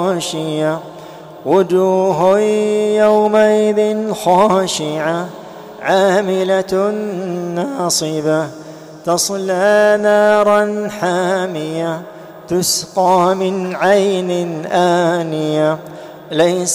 غاشية وجوه يومئذ خاشعة عاملة ناصبة تصلى نارا حامية تسقى من عين آنية ليس